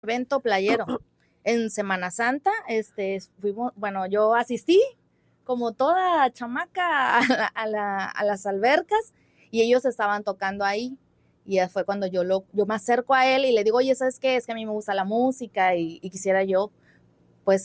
evento playero en Semana Santa. Fuimos, bueno, yo asistí como toda chamaca a las albercas y ellos estaban tocando ahí. Y ya fue cuando yo me acerco a él y le digo, oye, ¿sabes qué? Es que a mí me gusta la música y quisiera yo, pues,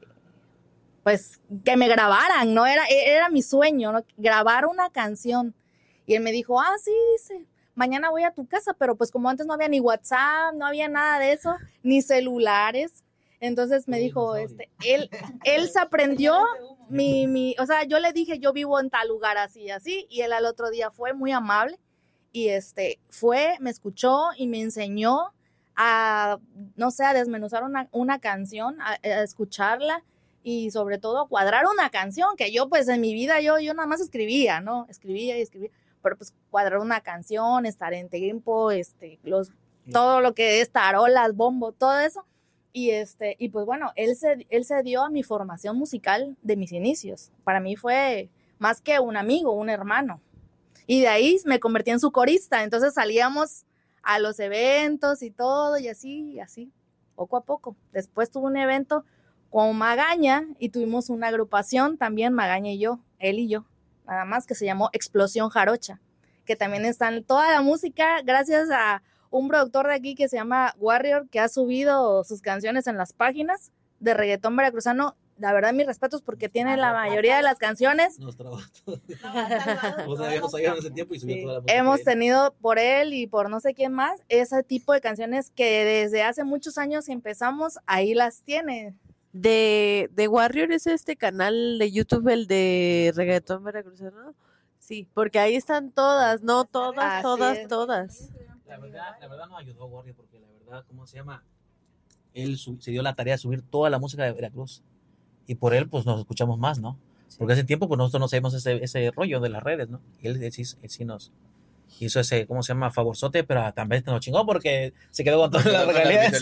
pues, que me grabaran, ¿no? Era mi sueño, ¿no? Grabar una canción. Y él me dijo, sí, dice, mañana voy a tu casa, pero pues como antes no había ni WhatsApp, no había nada de eso, ni celulares. Entonces me dijo, él se aprendió o sea, yo le dije, yo vivo en tal lugar así, así, y él al otro día fue muy amable y me escuchó y me enseñó a, no sé, a desmenuzar una canción, a escucharla y sobre todo a cuadrar una canción, que yo pues en mi vida yo nada más escribía, ¿no? Escribía, pero pues cuadrar una canción, estar en tiempo, todo lo que es tarolas, bombo, todo eso. Y pues bueno, él se dio a mi formación musical de mis inicios. Para mí fue más que un amigo, un hermano. Y de ahí me convertí en su corista. Entonces salíamos a los eventos y todo, y así, poco a poco. Después tuve un evento con Magaña y tuvimos una agrupación también, Magaña y yo, él y yo, nada más, que se llamó Explosión Jarocha, que también está en toda la música, gracias a un productor de aquí que se llama Warrior, que ha subido sus canciones en las páginas de reggaetón veracruzano. La verdad, mis respetos, porque tiene la mayoría de las canciones. Nos trabajó todo. O sea, ya nos salieron ese tiempo y subió toda la música. Hemos tenido por él y por no sé quién más ese tipo de canciones que desde hace muchos años empezamos, ahí las tiene. De Warrior es este canal de YouTube, el de reggaetón veracruzano. Sí, porque ahí están todas, no todas, todas. La verdad nos ayudó Warrior, porque la verdad, ¿cómo se llama? Él se dio la tarea de subir toda la música de Veracruz. Y por él, pues, nos escuchamos más, ¿no? Porque hace tiempo, pues, nosotros no sabemos ese rollo de las redes, ¿no? Y él sí nos hizo ese, ¿cómo se llama? Favorzote, pero también nos chingó porque se quedó con todas las regalías.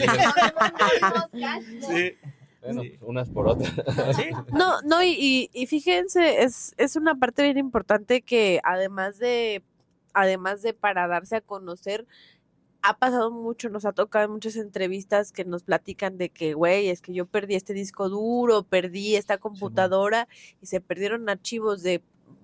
Sí. Bueno, sí. Unas por otras. ¿Sí? No, y fíjense, es una parte bien importante que además de para darse a conocer, ha pasado mucho, nos ha tocado en muchas entrevistas que nos platican de que, güey, es que yo perdí este disco duro, perdí esta computadora, sí, y se perdieron archivos de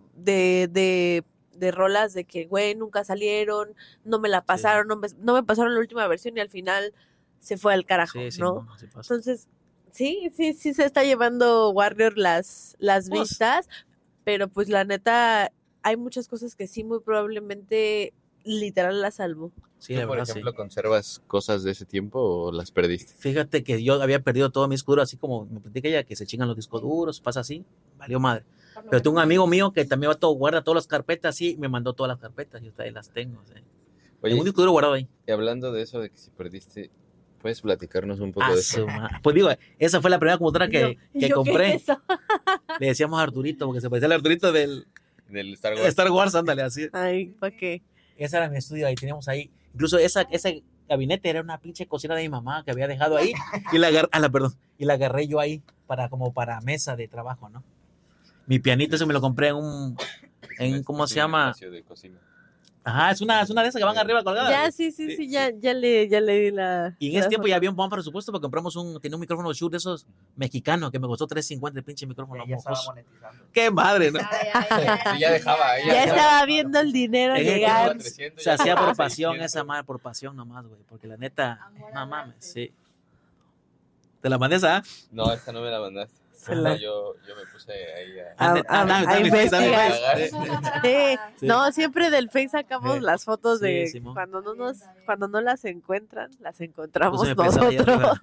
rolas de que, güey, nunca salieron, no me la pasaron, sí, no me pasaron la última versión y al final se fue al carajo, sí, ¿no? Sí, entonces, sí se está llevando Warrior las vistas, pero pues la neta, hay muchas cosas que sí muy probablemente literal las salvó. Sí, ¿tú, por ejemplo, conservas cosas de ese tiempo o las perdiste? Fíjate que yo había perdido todo mi disco duro, así como me platica ella, que se chingan los discos duros, pasa así, valió madre. Pero tengo un amigo mío que también guarda todas las carpetas, sí, me mandó todas las carpetas, y ahí las tengo. ¿Sí? Oye, un disco duro guardado ahí. Y hablando de eso, de que si perdiste, ¿puedes platicarnos un poco de eso? Pues digo, esa fue la primera computadora que compré. ¿Es le decíamos a Arturito, porque se parecía al Arturito del Star Wars. Star Wars, ándale, así. Ay, ¿para qué? Ese era mi estudio, ahí teníamos ahí. Incluso ese gabinete era una pinche cocina de mi mamá que había dejado ahí y la agarré yo ahí para mesa de trabajo, ¿no? Mi pianito ese me lo compré en ¿cómo se llama? De cocina. Ajá, es una de esas que van arriba colgadas. Ya, sí, ya le di la... Y en ese tiempo ya había un buen presupuesto porque compramos tenía un micrófono Shure de esos mexicanos que me costó $3.50 el pinche micrófono. Ya estaba monetizando. ¡Qué madre! ¿no? Ya dejaba. Ya estaba viendo el dinero llegar. Se hacía por pasión esa madre, por pasión nomás, güey, porque la neta, no mames, sí. ¿Te la mandé esa? No, esta no me la mandaste. Yo me puse ahí a investigar. Sí. No, siempre del Face sacamos las fotos de cuando no las encuentran, las encontramos nosotros.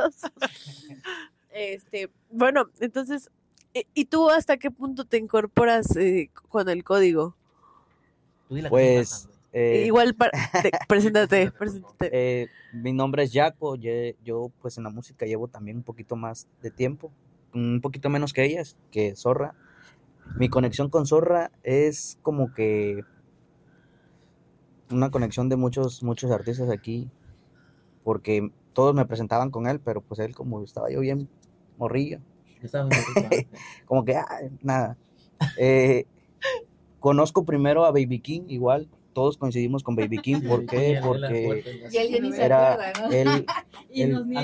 Bueno, entonces, ¿y tú hasta qué punto te incorporas con el código? Pues igual preséntate. Mi nombre es Jaco. Yo pues en la música llevo también un poquito más de tiempo, un poquito menos que ellas, que Zorra. Mi conexión con Zorra es como que una conexión de muchos artistas aquí, porque todos me presentaban con él, pero pues él, como estaba yo bien morrillo, como que nada. Conozco primero a Baby King, igual, todos coincidimos con Baby King. ¿Por qué? Porque Y él ya ni se era acuerda, ¿no? él, Y nos niega.